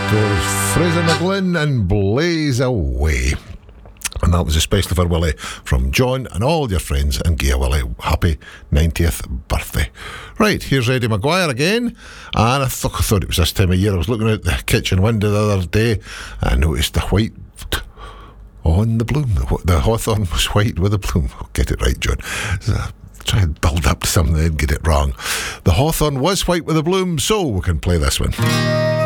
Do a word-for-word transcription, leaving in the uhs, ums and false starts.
goes Fraser McGlynn and Blaze Away. And that was especially for Willie from John and all your friends and Gia Willie. Happy ninetieth birthday. Right, here's Eddie Maguire again. And I, th- I thought it was this time of year. I was looking out the kitchen window the other day and I noticed the white on the bloom. The, the hawthorn was white with a bloom. Oh, get it right, John. So, try and build up to something and get it wrong. The hawthorn was white with a bloom, so we can play this one.